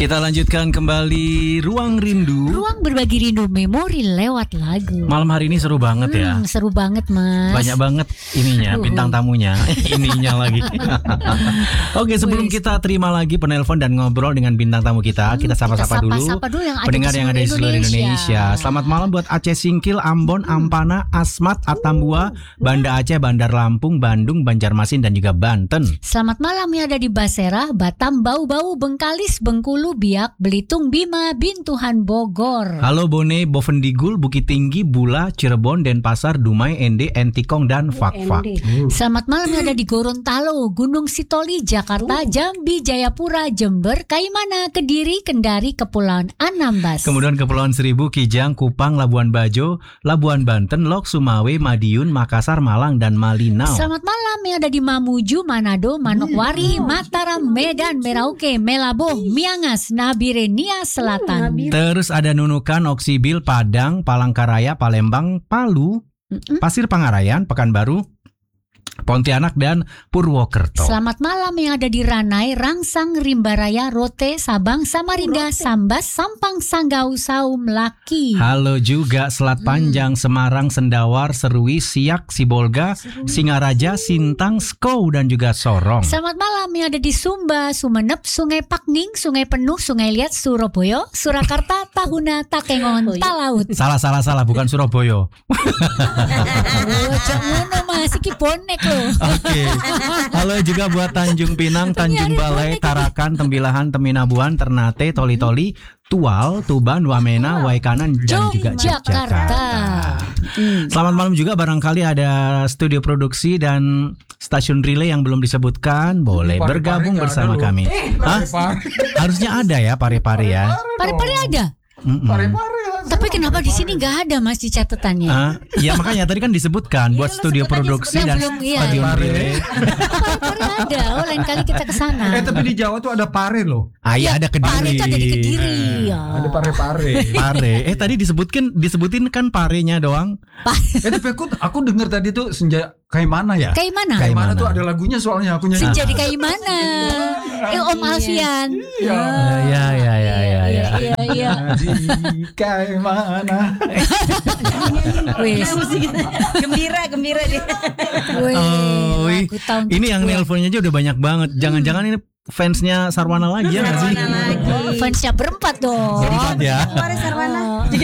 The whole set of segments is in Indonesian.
Kita lanjutkan kembali Ruang Rindu. Ruang berbagi rindu memori lewat lagu. Malam hari ini seru banget ya. Seru banget, Mas. Banyak banget ininya, bintang tamunya. Ininya lagi. Oke, sebelum kita terima lagi penelpon dan ngobrol dengan bintang tamu kita sapa-sapa dulu yang pendengar yang ada di seluruh Indonesia. Selamat malam buat Aceh Singkil, Ambon, Ampana, Asmat, Atambua, Banda Aceh, Bandar Lampung, Bandung, Banjarmasin dan juga Banten. Selamat malam yang ada di Basera, Batam, Bau-Bau, Bengkalis, Bengkulu, Biak, Belitung, Bima, Bintuhan, Bogor. Halo Bone, Bovendigul, Bukit Tinggi, Bula, Cirebon, Denpasar, Dumai, Ende, Entikong dan Fakfak. Selamat malam yang ada di Gorontalo, Gunung Sitoli, Jakarta, Jambi, Jayapura, Jember, Kaimana, Kediri, Kendari, Kepulauan Anambas. Kemudian Kepulauan Seribu, Kijang, Kupang, Labuan Bajo, Labuan Banten, Lok, Sumawe, Madiun, Makassar, Malang dan Malinau. Selamat malam yang ada di Mamuju, Manado, Manokwari, Mataram, Medan, Merauke, Melabo, Miangas, Nabire, Nia Selatan. Terus ada Nunukan, Oksibil, Padang, Palangkaraya, Palembang, Palu, Pasir Pangarayan, Pekanbaru, Pontianak dan Purwokerto. Selamat malam yang ada di Ranai, Rangsang, Rimbaraya, Rote, Sabang, Samarinda, Sambas, Sampang, Sanggau, Saum, Laki. Halo juga Selat Panjang, Semarang, Sendawar, Serui, Siak, Sibolga, Singaraja, Sintang, Skou dan juga Sorong. Selamat malam yang ada di Sumba, Sumenep, Sungai Pakning, Sungai Penuh, Sungai Liat, Surabaya, Surakarta, Tahuna, Takengon, Talaut. Salah, bukan Surabaya. Jangan masih kiponek loh. Oke. Halo juga buat Tanjung Pinang, Tanjung Balai, Tarakan, Tembilahan, Teminabuan, Ternate, Toli-Toli, Tual, Tuban, Wamena, Waikanan dan juga Yogyakarta. Selamat malam juga, barangkali ada studio produksi dan stasiun relay yang belum disebutkan, boleh bergabung bersama kami. Harusnya ada ya Pare-Pare ya. Pare-pare ada. Tapi kenapa di sini nggak ada Mas di catatannya? Ya makanya tadi kan disebutkan buat studio produksi dan stasiun relay. Pare ada. Oh, lain kali kita ke sana. Tapi di Jawa tuh ada Pare loh. Iya, ada Kediri. Pare itu ada di Kediri. Ada Pare-Pare. Pare. Tadi disebutin kan parenya doang. Tapi aku dengar tadi tuh senja kayak mana ya? Kayak mana? Kayak mana tuh ada lagunya soalnya aku nyanyi. Senja di kayak mana? Om Alfian. Ya. Iya. Kayak mana? Gembira dia. Ini yang nelponnya aja udah banyak banget. Jangan-jangan ini fansnya Sarwana lagi ya nggak sih? Fansnya berempat dong. Berempat ya. Sarwana.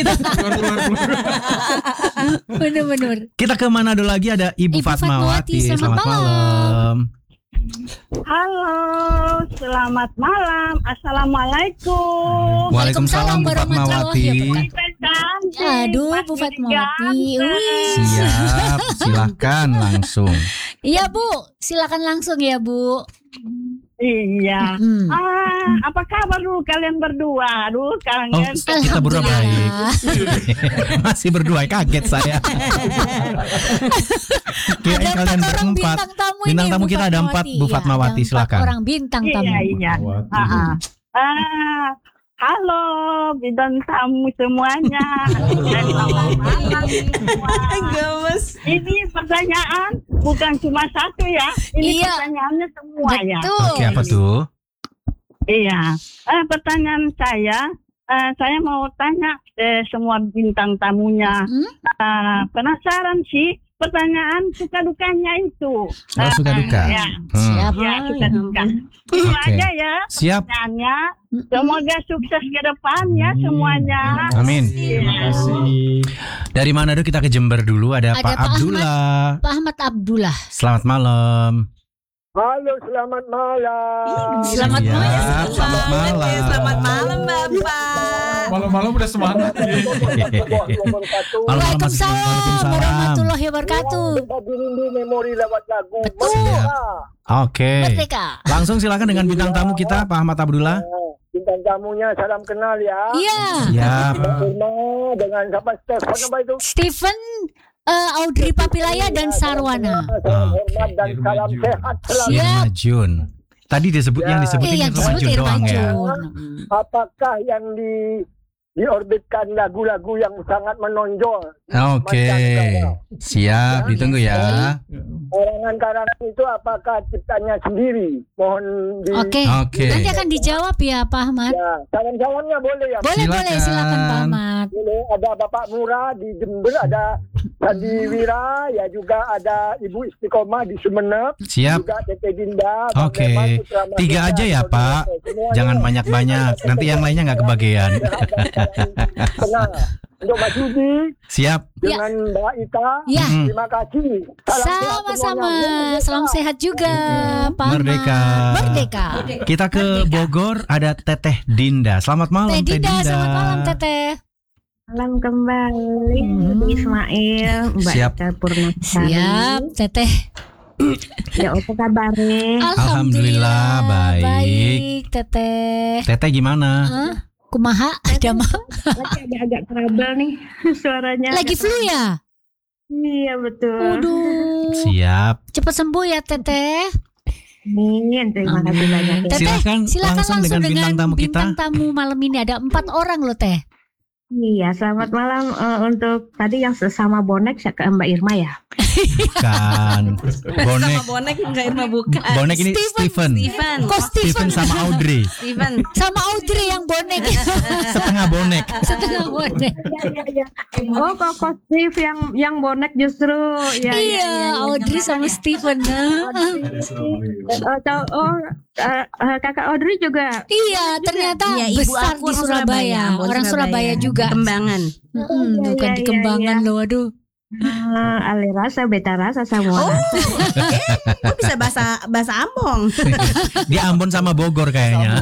Bener. Kita ke Manado lagi, ada Ibu Fatmawati. Selamat malam. Halo, selamat malam. Assalamualaikum. Waalaikumsalam Bu Fatmawati. Aduh, Bu Fatmawati. Siap, silakan langsung. Iya Bu, silakan langsung ya Bu. Iya. Apa kabar dulu kalian berdua? Aduh, kangen. Kita berdua baik. Masih berdua, kaget saya. Kirain kalian berempat. Bintang tamu kita ada 4, Bu Fatmawati, silakan. Orang bintang tamu. Iya. Halo, bintang tamu semuanya. Selamat malam semua. Ini pertanyaan bukan cuma satu ya. Ini pertanyaannya semua ya. Oke, apa tuh? Iya. Pertanyaan saya mau tanya semua bintang tamunya. Penasaran sih pertanyaan suka dukanya itu. Suka duka. Ya. Siap. Ya, suka duka. Itu aja ya. Siap. Pertanyaannya. Semoga sukses ke depan ya semuanya. Amin. Terima kasih. Dari Manado kita ke Jember dulu, ada Pak Abdullah. Pak Ahmad Abdullah. Selamat malam. Halo, selamat malam. Selamat malam. Selamat malam. Selamat malam Bapak. Malam-malam udah semangat. Waalaikumsalam warahmatullahi wabarakatuh. Berbagi rindu memori lewat lagu. Betul. Oke. Merdeka. Langsung silakan dengan bintang tamu kita, Pak Ahmad Abdullah. Bintang tamunya salam kenal ya. Iya. Siap. Dengan siapa Stefan apa itu? Stephen, Audrey Papilaya dan Sarwana. Salam hormat dan salam sehat selalu. Irma Jun. Tadi yang disebutin yang Irma disebut Jun Irma doang ya. Jun. Apakah yang diorbitkan lagu-lagu yang sangat menonjol. Oke. Siap, ditunggu ya. Karangan-karangan itu apakah ciptanya sendiri? Mohon di... Oke. Nanti akan dijawab ya Pak Ahmad. Ya, salam-salamnya boleh ya? Boleh, silakan Pak Ahmad. Boleh, ada Bapak Murah di Jember, ada Sandi Wira, ya juga ada Ibu Istiqomah di Sumeneb. Siap. Juga Tete Dinda. Oke. 3 aja ya Pak. Jangan banyak-banyak. Nanti yang lainnya nggak kebagian. Untuk Mas Yudi. Siap. Dengan Mbak Ita. Ya. Terima kasih. Sama-sama. Salam sehat juga Pak Ahmad. Merdeka. Kita ke Bogor, ada Teteh Dinda. Selamat malam Teh Dinda. Selamat malam Teteh. Malam kembali Ismail, Mbak Siap. Ita Purnasari. Siap Teteh. Ya apa kabarnya? Alhamdulillah baik. Teteh. Teteh gimana? Kumaha? Ada mah. Lagi agak trouble nih suaranya. Lagi flu ya? Iya betul. Waduh. Siap. Cepat sembuh ya Teteh. Amin, terima kasih banyak. Ya. Teteh, silakan langsung dengan bintang tamu kita. Bintang tamu malam ini ada 4 orang loh Teh. Iya, selamat malam untuk tadi yang sesama bonek ke Mbak Irma ya. Bukan. Bonek. Sama bonek enggak Irma bukan. Bonek ini Steven. Kok Steven sama Audrey. Steven. Sama Audrey yang bonek. Setengah bonek. Setengah bonek. Iya. Oh, kok Steve yang bonek justru. Ya, iya, Audrey sama Steven. Kakak Audrey juga. Iya, ternyata Iya, ibu besar aku di Surabaya. Orang Surabaya juga. Kembangan. Bukan di Kembangan loh, aduh. Ale rasa, beta rasa semua. Kok bisa bahasa Ambon? Dia Ambon sama Bogor kayaknya.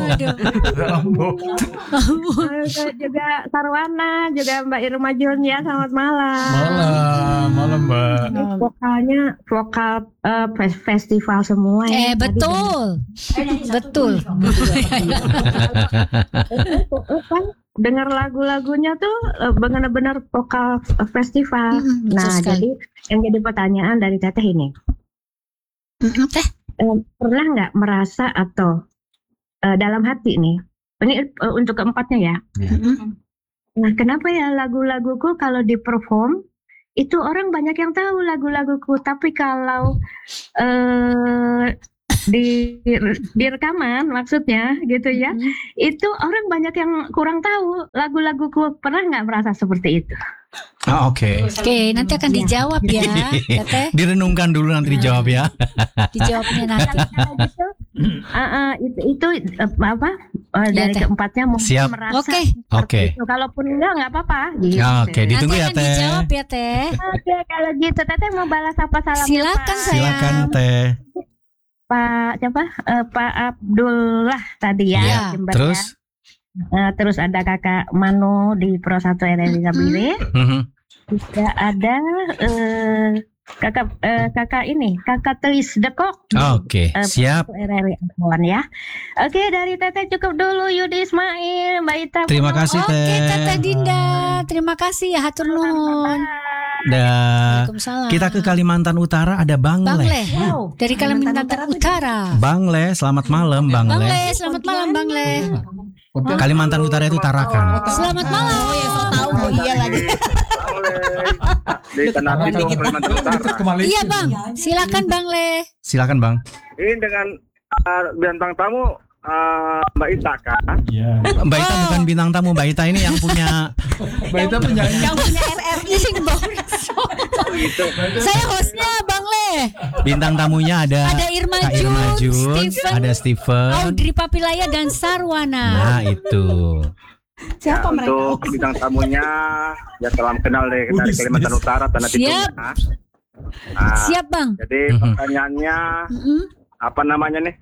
Juga Sarwana, juga Mbak Irma Jun ya, selamat malam. Malam Mbak. Vokal festival semua ya. Betul. Dengar lagu-lagunya tuh benar-benar vokal festival. Nah, jadi yang jadi pertanyaan dari Teteh ini, pernah nggak merasa atau dalam hati nih, ini untuk keempatnya ya. Nah, kenapa ya lagu-laguku kalau di perform itu orang banyak yang tahu lagu-laguku, tapi kalau di rekaman maksudnya gitu ya, itu orang banyak yang kurang tahu lagu-laguku. Pernah nggak merasa seperti itu? Oke, nanti akan dijawab ya Teteh. direnungkan dulu nanti dijawab ya. Dijawabnya nanti. Itu apa dari keempatnya mungkin Siap. merasa Oke. itu. Kalaupun enggak apa-apa gitu. Oke, ditunggu nanti ya akan Teh. dijawab ya Teh. Oke, kalau gitu Teteh mau balas apa salamnya? Silakan Pak? sayang. Silakan Teh. Pak siapa? Pak Abdullah tadi ya. Iya. Jember, Terus? ya. Terus ada Kakak Manu di Pro 1 RRI Gambire. Juga ada Kakak Telis Dekok. Oke, siap. RRI Ambon ya. Oke, dari Teteh cukup dulu. Yudi Ismail, Mbak Ita. Terima kasih Oke Teh. Teteh Dinda. Terima kasih ya, hatur nuhun. Dah. Waalaikumsalam. Kita ke Kalimantan Utara, ada Bang Le. Dari Kalimantan Utara. Bang Le, selamat malam Bang Bang Le. Le, selamat malam Bang Le. Kalimantan Utara itu Tarakan. Selamat malam. Tahu iya lagi. Di Tanah Pinang, Kalimantan Utara. Iya Bang, silakan Bang Le. Silakan Bang. Ini dengan bintang tamu Mbak Ita kan? Iya. Mbak Ita bukan bintang tamu, Mbak Ita ini yang punya Mbak Ita penyanyi. Yang punya RRI. Saya hostnya Bang Le. bintang tamunya ada Ada Irma Kak Irma Jun, Jun, Steven, ada Steven. Audrey Papilaya dan Sarwana. Nah, itu. Siapa mereka? Untuk bintang tamunya ya salam kenal dari Kalimantan Utara, Tanah Siap. Tidung. Siap Bang. Jadi pertanyaannya apa namanya nih?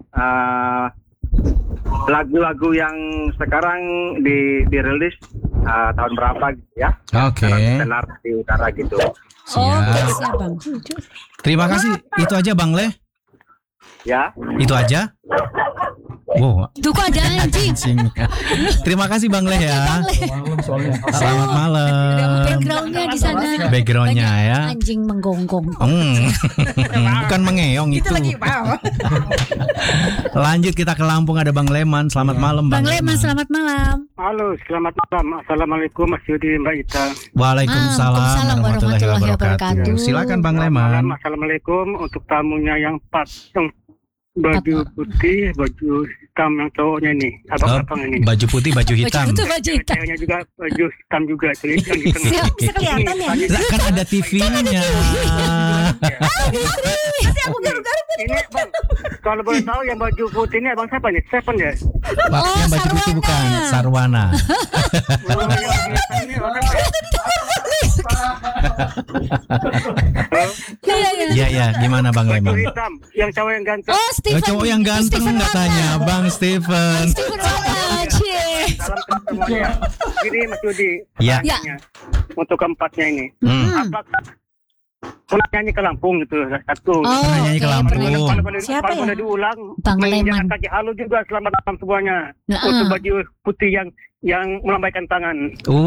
Lagu-lagu yang sekarang dirilis tahun berapa gitu ya? Oke. Tenar di utara gitu. Siap Bang. Terima kasih. Itu aja Bang Le. Ya. Itu aja. Wow, Tuh kok ada anjing. anjingnya. Terima kasih Bang Leh ya. Malam soalnya. Selamat malam. Backgroundnya di sana. Backgroundnya ya. Anjing menggonggong. Bukan mengeong itu. Lanjut kita ke Lampung, ada Bang Leman. Selamat malam Bang Leman, selamat malam. Halo, selamat malam. Assalamualaikum Mas Yudi, Mbak Ita. Waalaikumsalam Waalaikumsalam warahmatullahi warahmatullahi wabarakatuh. wabarakatuh. Silakan Bang Selamat malam. Leman. Assalamualaikum untuk tamunya yang yang baju putih, baju hitam yang cowoknya nih, abang-abang ini. Baju putih, baju hitam. Baju hitam. Ceweknya juga baju hitam juga, yang di tengah. Siap, Bisa kelihatan ya. Lah, kan ada TV-nya. Ini bang, kalau boleh tahu yang baju putih ini abang siapa nih? Seven ya? Pak, Oh, yang baju putih bukan Sarwana. Oh, yang hitam ini orang apa? Halo? Iya, gimana Bang Baju Leman? hitam, yang cowok yang ganteng. Oh, Steven. Cowok yang ganteng Steven katanya, Wanda. Bang Steven. Steven Wanda, cie. Salam semuanya. Gini Mas Yudi, Ya. pertanyaannya, untuk keempatnya ini, apakah pernah nyanyi ke Lampung gitu? Satu. Oh, Pernah nyanyi ke oke, Lampung. pernah. Siapa Kalau ya? boleh diulang, Bang menginjak Leman. kaki halu juga selamat malam semuanya. Nah, Untuk baju putih yang melambaikan tangan.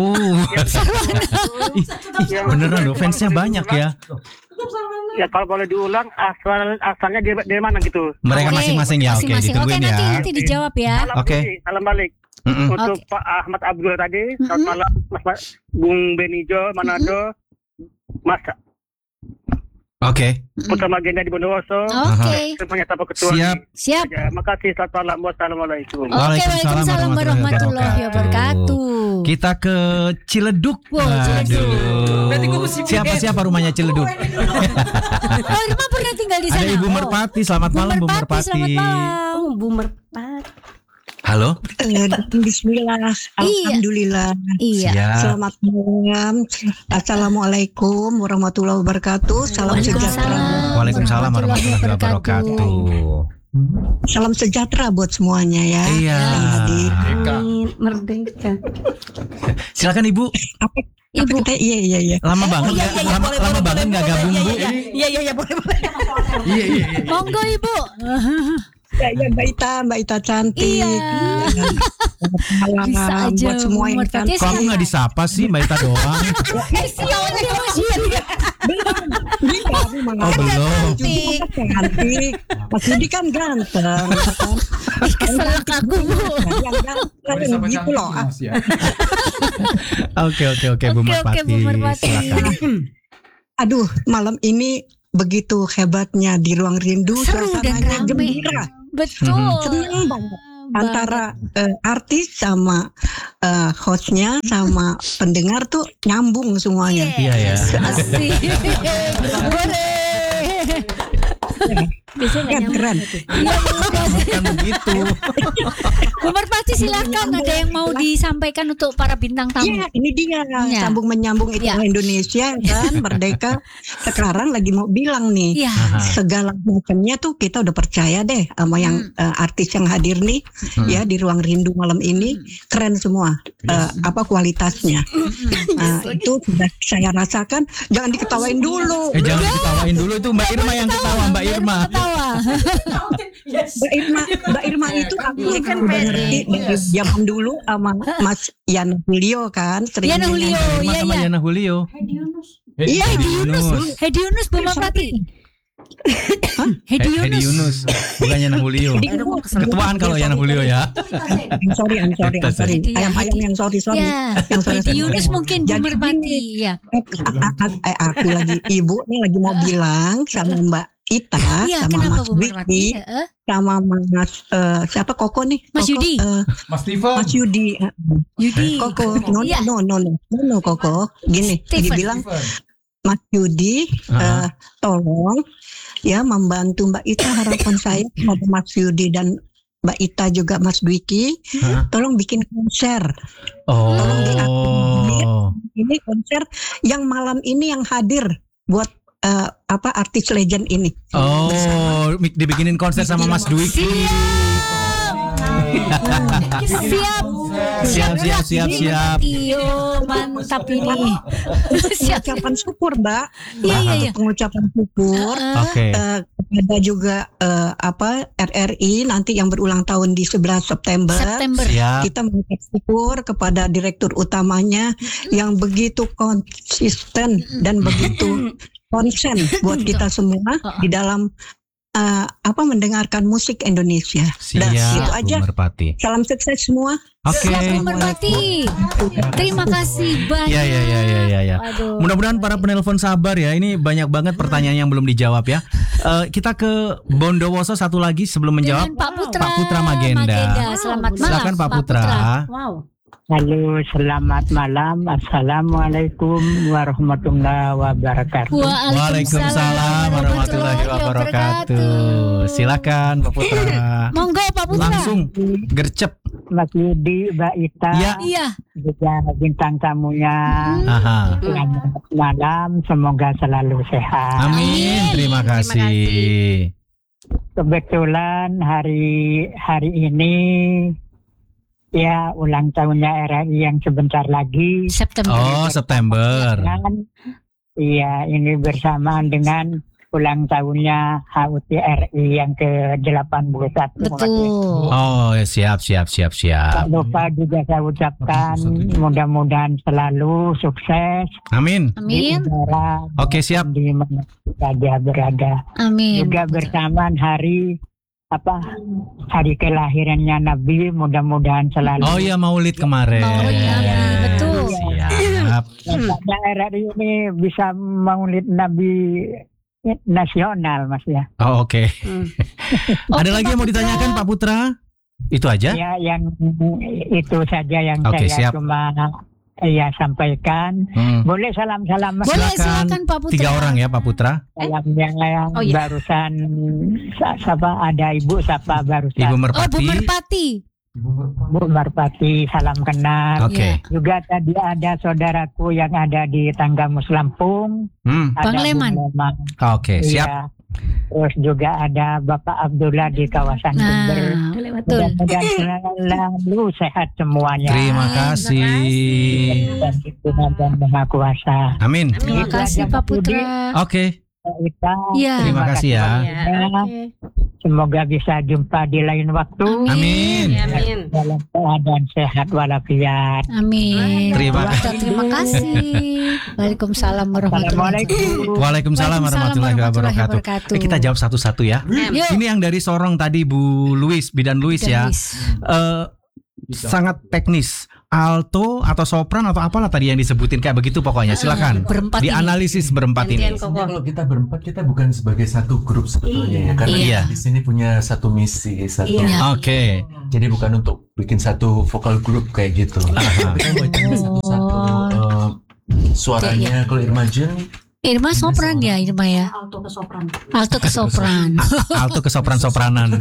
Beneran loh, fansnya banyak ya. Ya kalau boleh diulang, asalnya dari mana gitu? Mereka Oke, masing-masing ya, oke, masing-masing. ditungguin Oke, ya. nanti dijawab ya. Salam Oke. balik, salam balik. Mm-mm. Untuk Oke. Pak Ahmad Abdul tadi, selamat malam Mas Bung Benijo, Manado, Mas Oke, Putra Magenda di Bondowoso. Oke, Semuanya tanpa ketua. siap. siap. Ya, makasih, selamat malam, wassalamualaikum. Oke, Waalaikumsalam waalaikumsalam warahmatullahi wabarakatuh. Kita ke Ciledug. Wow, Ciledug. Aduh. Siapa rumahnya Ciledug? Oh, Irma pernah tinggal di sana. Ada Ibu Oh. Merpati. Selamat malam Bu Merpati. Selamat malam. Oh, Boomer Pat. Halo. Bismillah, alhamdulillah. Iya. Siap. Selamat malam. Assalamualaikum warahmatullahi wabarakatuh. Salam sejahtera. Waalaikumsalam warahmatullahi wabarakatuh. Salam sejahtera buat semuanya ya. Iya. Yang hadir. Merdeka. Silakan Ibu. Ibu. Iya. Lama banget nggak? Lama banget nggak gabung Bu? Iya, boleh. Monggo Ibu. Ya, Mbak Ita cantik. Iya. Malam Bisa aja, buat semua yang Merpati. cantik. Kok aku nggak disapa sih Mbak Ita doang? Siapa dia masih? Oh belum. Cantik. Mas Yudi kan ganteng. Keselak aku Bu. Yang ganteng gitu loh. Oke Bu Merpati. Bu Merpati. Silakan. Aduh, malam ini begitu hebatnya di Ruang Rindu, Seru dan suasananya rame. gembira. Betul. Senang banget. Antara artis sama hostnya sama pendengar tuh nyambung semuanya. Iya ya. Asik. Boleh. Biasanya Keren, nyambung keren. gitu. Iya, Kan begitu. Bu Merpati silakan, ada yang mau disampaikan untuk para bintang tamu. Iya, ini dia Iya. sambung menyambung itu Iya. Indonesia kan merdeka. Sekarang lagi mau bilang nih, Iya. segala macamnya tuh kita udah percaya deh sama yang artis yang hadir nih ya di Ruang Rindu malam ini keren semua apa kualitasnya. Itu sudah saya rasakan. Jangan diketawain dulu. Jangan diketawain dulu, itu Mbak Irma yang ketawa, Mbak Irma. Ketawa. Mbak Irma itu aku kan udah ngerti dari zaman dulu sama Mas Yana Julio kan sering Yana Julio, Irma iya sama iya. Yana Julio. Iya, Hedi Yunus. Hedi Yunus Bu Merpati. Hedi Hedi Yunus. Yunus. Bukan Yana Julio. Ketuaan kalau Yana Julio ya. I'm sorry. Ayam-ayam yang sorry. Ya, Yang sorry. Hedi Yunus mungkin Bu Jadi Merpati. Ya. Aku lagi ibu nih lagi mau bilang sama Mbak Ita Iya, sama kenapa Mas Bu Merpati? Wiki sama Mas siapa Koko nih? Mas Koko, Yudi. Mas Steven. Mas Yudi. Yudi. Koko. Iya. No Koko. Gini, Steven. dibilang Mas Yudi tolong ya membantu Mbak Ita, harapan saya kepada Mas Yudi dan Mbak Ita juga Mas Dwiki, tolong bikin konser. Oh. Ini konser yang malam ini yang hadir buat artis legend ini. Oh, dibikinin konser sama Mas Dwiki. Siap. Iyo, mantap ini. Siap. Pengucapan syukur, Mbak. Iya. Pengucapan syukur Oke. kepada juga RRI nanti yang berulang tahun di 11 September. Siap. Kita mengucap syukur kepada direktur utamanya yang begitu konsisten dan begitu konsen buat kita semua di dalam mendengarkan musik Indonesia. Siap, itu aja. Bu Merpati. Salam sukses semua. Oke. Siap, Bu Merpati. Terima kasih banyak. Ya. Aduh. Mudah-mudahan para penelpon sabar ya. Ini banyak banget pertanyaan yang belum dijawab ya. Kita ke Bondowoso satu lagi sebelum menjawab. Dengan Pak Putra. Pak Putra Magenda. Selamat malam. Silakan Pak Putra. Wow. Halo, selamat malam. Assalamualaikum warahmatullahi wabarakatuh. Waalaikumsalam warahmatullahi wabarakatuh. Silakan Pak Putra. Monggo Pak Putra. Langsung gercep. Mas Yudi, Mbak Ita, Iya. juga bintang tamunya. Aha. Selamat malam, semoga selalu sehat. Amin. Terima kasih. Kebetulan hari ini ya ulang tahunnya RRI yang sebentar lagi. September. Oh, September. Iya, ini bersamaan dengan ulang tahunnya HUT RI yang ke-81. Betul. Oh, siap. Tak lupa juga saya ucapkan mudah-mudahan selalu sukses. Amin. Amin. Di udara, Oke, siap. di mana saja berada. Amin. Juga bersamaan hari kelahirannya Nabi, mudah-mudahan selalu. Oh ya, Maulid kemarin. Maulid Nabi, betul. Siap. Karena RRI ini bisa maulid Nabi nasional, Mas ya. Oh, oke. Ada lagi yang mau ditanyakan Pak Putra? Itu aja? Ya, yang itu saja yang Oke, saya siap. cuma sampaikan. Boleh salam-salam, Mas? Boleh, silakan Pak Putra. 3 orang ya Pak Putra. Salam yang barusan ada Ibu siapa barusan? Ibu Oh, Merpati. Bu Merpati. Bu Merpati, salam kenal. Oke. Juga tadi ada saudaraku yang ada di Tanggamus Lampung. Ada Bang Leman. Bu Leman. Oke, siap. Iya. Terus juga ada Bapak Abdullah di kawasan Jember. Betul. Mudah-mudahan selalu sehat semuanya. Terima kasih. Dan Tuhan yang Maha Kuasa. Amin. Terima kasih Pak Putra. Oke. Kita Iya. Terima kasih ya. Semoga bisa jumpa di lain waktu. Amin. Dalam keadaan sehat walafiat. Amin. Terima Terima kasih. Waalaikumsalam warahmatullahi wabarakatuh. Assalamualaikum. Waalaikumsalam warahmatullahi wabarakatuh. Kita jawab satu-satu ya. Yuk. Ini yang dari Sorong tadi Bu Luis, Bidan Luis ya. Sangat teknis. Alto atau sopran atau apalah tadi yang disebutin kayak begitu pokoknya. Silakan. Berempat ini. Dianalisis berempat ini. Kalau kita berempat, kita bukan sebagai satu grup sebetulnya ya, karena Iya. di sini punya satu misi, satu. Oke. Jadi bukan untuk bikin satu vokal grup kayak gitu. Kita buatnya satu-satu suaranya. Kalau Irma Irma sopran ya, Irma ya. Alto ke sopran. Alto ke sopran. Alto ke sopran-sopranan.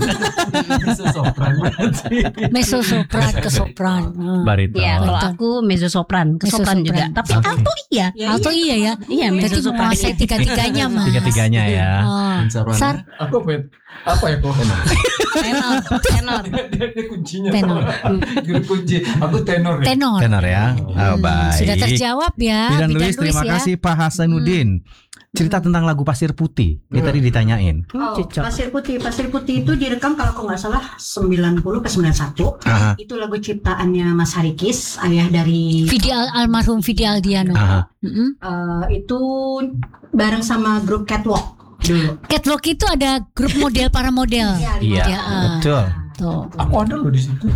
Meso sopran ke sopran. Bariton. Ya, kalau aku mezzo sopran, ke sopran juga. Tapi Oke. alto iya. Alto iya ya. Iya, mezzo Berarti sopran. menguasai tiga-tiganya Mas. Tiga-tiganya ya. Oh. Sar, Aku apa ya kok? Tenor. Dia kuncinya. Tenor. Guru kunci. Aku tenor. tenor. Tenor ya. Oh, baik. Sudah terjawab ya. Bidan Bidan Luis, terima ya. kasih Pak Hasanuddin. Cerita tentang lagu Pasir Putih. Dia tadi ditanyain. Oh, Pasir Putih itu direkam kalau aku nggak salah 90 ke 91. Aha. Itu lagu ciptaannya Mas Harikis, ayah dari Almarhum Vidi Aldiano. Aha. itu bareng sama grup Catwalk dulu. Catwalk itu ada grup model para model. Iya, Ya, betul. Tuh. Aku ada loh di situ.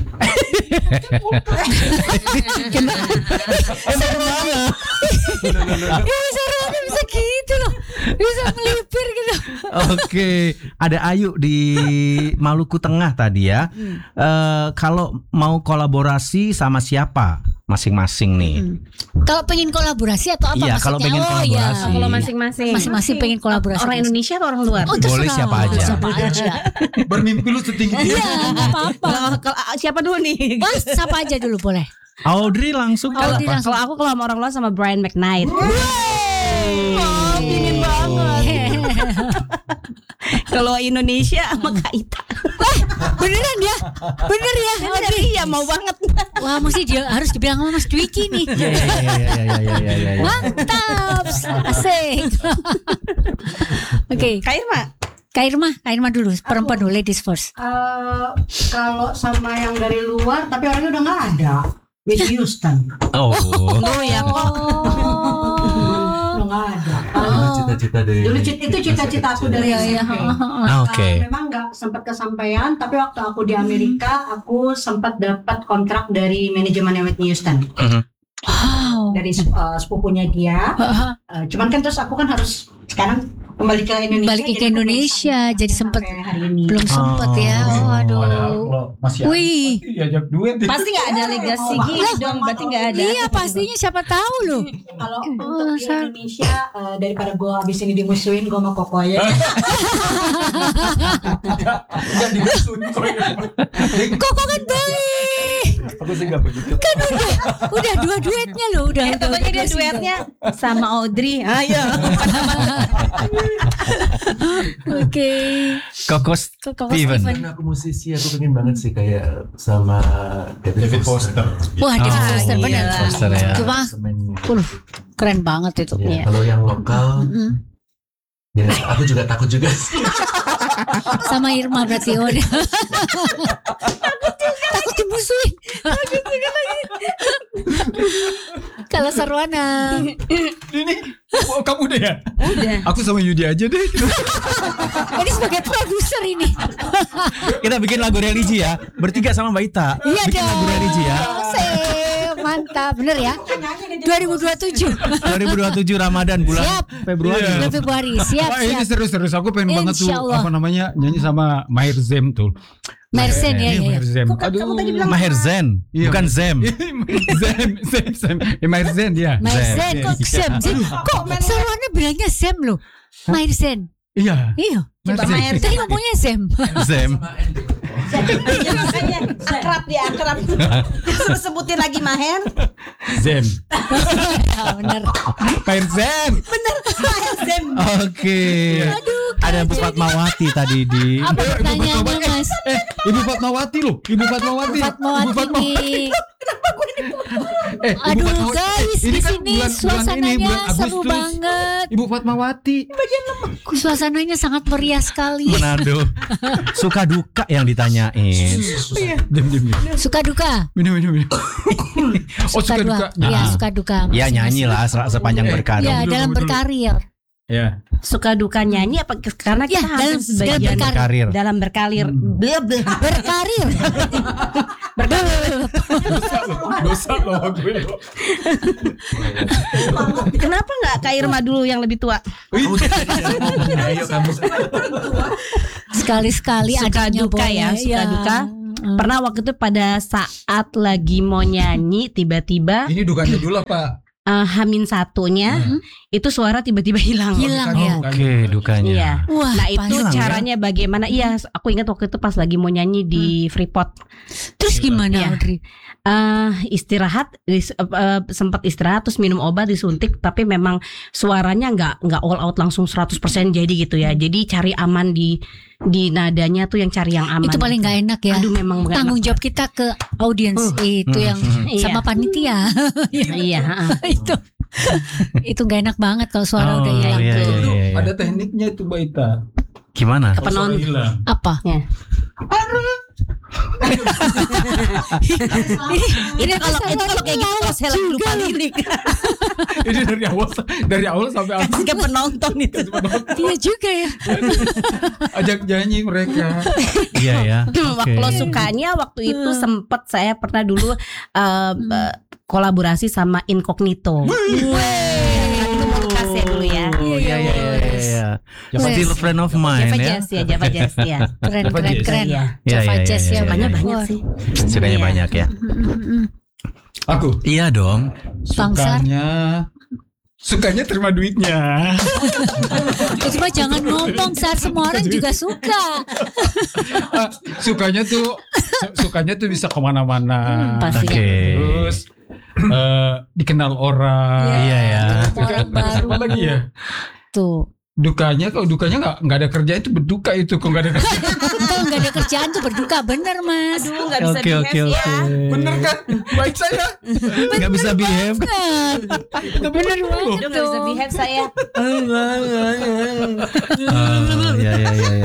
Bisa gitu loh. Bisa melipir gitu. Oke, ada Ayu di Maluku Tengah tadi ya. Kalau mau kolaborasi sama siapa masing-masing nih? Kalau pengen kolaborasi atau apa Iya, maksudnya? kalau pengen kolaborasi. Kalau masing-masing. Masing-masing pengen kolaborasi. Orang Indonesia atau orang luar? Oh, Boleh terserah. siapa aja. Siapa aja. Bermimpi lu setinggi Iya, nggak apa-apa. Kalau siapa dulu nih? Mas, siapa aja dulu boleh. Audrey langsung Kalau apa? langsung. Kalau aku kalau sama orang luar sama Brian McKnight. Dingin banget. Kalau Indonesia sama Kak Ita. Beneran ya? Bener ya? Bener, iya mau banget. Wah, mesti dia harus dibilang sama Mas Dwiki nih. Iya. Mantap, asik. Oke, Kak Irma. Kak Irma dulu, perempuan dulu, ladies first. Kalau sama yang dari luar tapi orangnya udah nggak ada. Whitney Houston. Oh. Oh ya kok. Udah nggak ada. Cita-cita dari Dulu itu cita-cita aku dari SMP. Oke. Memang nggak sempat kesampaian, tapi waktu aku di Amerika, aku sempat dapat kontrak dari manajemennya Whitney Houston. Wow. Dari sepupunya dia. Cuman kan terus aku kan harus sekarang kembali ke Indonesia. Balik ke Indonesia, jadi sempet hari ini. belum sempet ya. Oh, aduh. Masih Wih. diajak duit. Pasti nggak ada legasi gitu dong. Berarti nggak ada. Iya, pastinya siapa tahu loh. Kalau untuk di Indonesia daripada gue abis ini dimusuhin, gue mau Koko aja. Enggak dimusuhin. Koko kan baik. Aku sih nggak begitu. Kan udah dua duetnya loh, udah. Contohnya dia duetnya sama Audrey. Ayo. Oke. Koko Steven. Karena aku musisi, aku pengen banget sih kayak sama David Foster. Wah, David Foster benar. Foster ya. Cuma keren banget itu. Ya, kalau yang lokal, ya aku juga takut juga sih. Sama Irma berarti takut dimusuhin. Kalau Sarwana. Ini kamu udah ya? Udah. Aku sama Yudi aja deh. Ini sebagai produser ini. Kita bikin lagu religi ya. Bertiga sama Mbak Ita. Iya Bikin lagu religi ya. Mantap, bener ya. 2027 Ramadan bulan Siap. Februari. Bulan Februari. Siap. Ini serius aku pengen banget tuh Insyaallah. apa namanya nyanyi sama Maher Zem tuh. Mersen ya. Maher Zem. Kamu tadi bilang Maher Zen, Iya, bukan Zem. Zem. Maher Zem ya. Mersen kok Sem. Kok Sarwana bilangnya Sem loh. Mersen. Iya. Iya. Coba Maher Tadi ngomongnya Sem. Zem. Ya, makanya akrab. Terus sebutin lagi Maher. Zem. Ya, bener. Maher Zem. Maher Zem. Oke. Ada Bu Fatmawati tadi di. Apa pertanyaannya Mas? Ibu Fatmawati loh. Ibu Fatmawati. Fatmawati nih. Ibu Aduh Fatmawati. guys, Ini di kan sini bulan suasananya bulan seru Agustus. banget. Ibu Fatmawati. Suasananya sangat meriah sekali. Manado. Suka duka yang ditanyain. Diam. Suka duka. Minum. Oh, suka duka. Iya, suka duka. Ya nyanyi lah sepanjang berkarir. Ya, dalam berkarir. Ya. Suka duka nyanyi apa karena kita Ya, harus dalam sebagian berkarir. dalam berkarir. Berkarir. Dosa loh gue. Kenapa nggak Kak Irma dulu yang lebih tua? Ayo kamu. Sekali-sekali Suka adiknya duka boleh. ya, suka duka. Pernah waktu itu pada saat lagi mau nyanyi tiba-tiba Ini dukanya dulu apa? Hamin satunya itu suara tiba-tiba hilang. Hilang ya. Oke, dukanya. Iya. Wah, Nah itu hilang ya? caranya bagaimana? Iya, aku ingat waktu itu pas lagi mau nyanyi di Freeport. Terus gimana, Iya. Audrey? Istirahat, sempat istirahat terus minum obat disuntik, tapi memang suaranya nggak all out langsung 100% jadi gitu ya. Jadi cari aman di nadanya tuh yang cari yang aman. Itu paling nggak enak ya. Aduh memang nggak Tanggung enak. jawab kita ke audiens itu yang sama Iya. panitia. Iya. Itu nggak enak banget kalau suara Oh, udah hilang iya, tuh. iya. Ada tekniknya itu Mbak Ita. Gimana? Ke penonton. Hilang. Apa? Ya. Ini kalau kayak gitu kalau saya lagi lupa lirik. Ini dari awal sampai akhir. Kasih ke penonton itu. Iya juga ya. Ajak nyanyi mereka. Iya ya. Oke. Kalau sukanya waktu itu sempet saya pernah dulu kolaborasi sama Incognito. Dulu kasih dulu ya. Iya. Still friend of mine Java ya. Jazz ya, Java Jazz ya. Keren. Iya. Java Jazz ya. Sukanya banyak Wah. sih. Sukanya Iya. banyak ya. Aku Iya dong. Bangsar. sukanya terima duitnya. Itu mah jangan ngomong, Sar, semua orang juga suka. Sukanya tuh bisa kemana-mana. Pasti. Oke. Terus dikenal orang. Iya ya. Orang baru. Apa lagi ya? Tuh. Kalau dukanya nggak ada kerja itu berduka itu, kok nggak ada kerja. Kalau nggak ada kerjaan tuh berduka, bener Mas. Aduh, nggak bisa Oke, behave oke, ya. oke. Bener kan? Baik saya. Nggak bisa behave. Bener banget Aduh, nggak bisa dong. behave saya. Ya.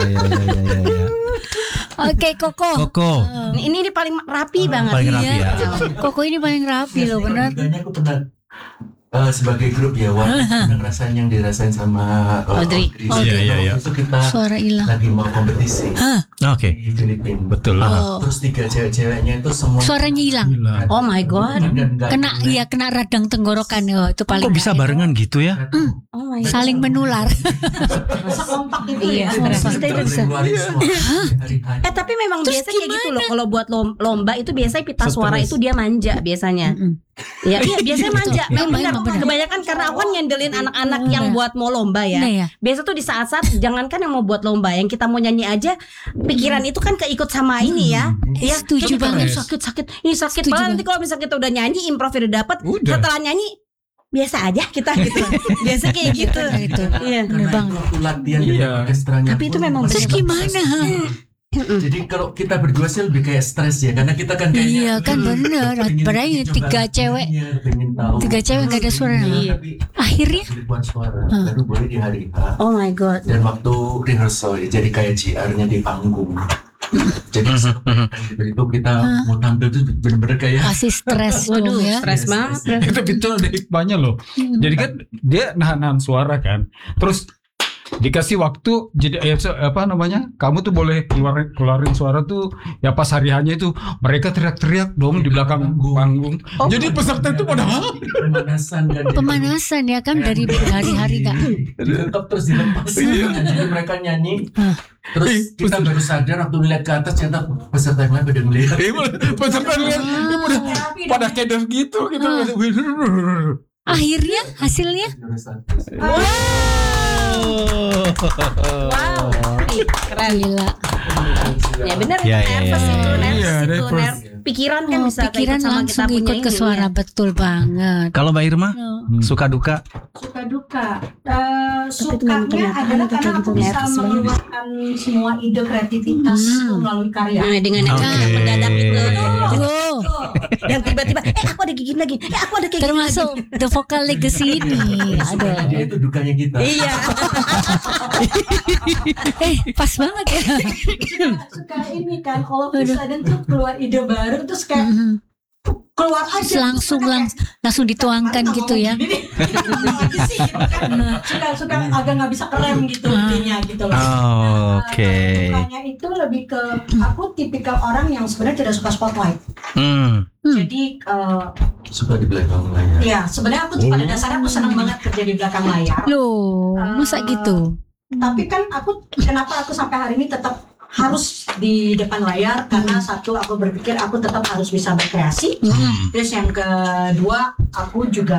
Oke, Koko. Koko. Ini paling rapi banget. Paling rapi Iya. ya. Koko ini paling rapi loh, bener. Dukanya aku pernah sebagai grup ya, pernah ngerasain yang dirasain sama Audrey. Iya. Itu kita Suara hilang. lagi mau kompetisi Oke. di Filipina. Betul. Oh. Terus 3 cewek-ceweknya itu semua Suaranya hilang. Oh my god. Kena radang tenggorokan ya, itu paling. Kok bisa barengan gitu ya? Oh my god. Saling menular. Sekompak itu Iya, ya. stres. Tapi memang Terus biasa kayak gitu gimana? loh. Kalau buat lomba itu biasanya pita suara itu dia manja biasanya. Iya, biasanya manja. Memang Benar. benar. Kebanyakan karena aku kan nyendelin anak-anak yang buat mau lomba ya. Nah ya. Biasa tuh di saat-saat jangankan yang mau buat lomba, yang kita mau nyanyi aja, pikiran itu kan keikut sama ini ya. Iya, Setuju kita banget. sakit. Ini sakit Setuju banget. Nanti kalau misalnya kita udah nyanyi, improv udah dapet, Udah. setelah nyanyi biasa aja kita gitu. Biasa kayak gitu. Gitu. Iya. Bener banget. Waktu latihan di Iya. orkestranya Tapi itu pun memang Terus masih gimana? Jadi kalau kita berdua sih lebih kayak stres ya, karena kita kan kayaknya Iya kan bener. Padahal ini tiga cewek nggak ada suara. Akhirnya buat suara baru boleh di hari H. Oh my god. Dan waktu rehearsal ya, jadi kayak GR-nya di panggung. Jadi itu kita mau tampil tuh bener-bener kayak kasih stres Waduh, dong ya. stres banget. Tapi itu ada hikmahnya loh. Jadi kan dia nahan suara kan. Terus dikasih waktu, jadi kamu tuh boleh keluarin suara tuh ya pas hari hanya itu mereka teriak-teriak dong di belakang panggung. Jadi peserta itu pada Pemanasan ya kan dari hari-hari nggak. ditutup terus dilepas. Jadi mereka nyanyi. Terus kita baru sadar waktu lihat ke atas ternyata peserta yang lain pada ngelihat. Peserta lihat pada keder gitu. Akhirnya hasilnya Wow. Keren. gila. Ya benar Ya, nervous ya, itu, ya. nervous Iya, itu, nervous. pikiran kan bisa Pikiran keikut sama kita langsung punya ikut ke ini, suara, ya. betul banget. Kalau Mbak Irma, suka duka? Suka duka. Sukanya adalah karena aku bisa mengeluarkan semua ide kreativitas melalui karya. Nah, dengan yang Oke. mendadak itu. Oh, Dan tiba-tiba aku ada gigit lagi. Aku ada kayak gini termasuk The Vocal Legacy ini. Aduh. Dia itu dukanya kita. lagi. Iya. Pas banget ya. Suka ini kan, all of a sudden tuh keluar ide baru terus kayak keluar aja Langsung dituangkan gitu ya. Suka agak nggak bisa kerem gitu intinya gitu loh. Oh, oke. Dukanya itu lebih ke aku tipikal orang yang sebenarnya tidak suka spotlight. Jadi Suka di belakang layar. ya sebenarnya aku pada dasarnya aku senang banget kerja di belakang layar. Loh, masa gitu? Tapi kan kenapa aku sampai hari ini tetap harus di depan layar, karena satu aku berpikir aku tetap harus bisa berkreasi. Terus yang kedua aku juga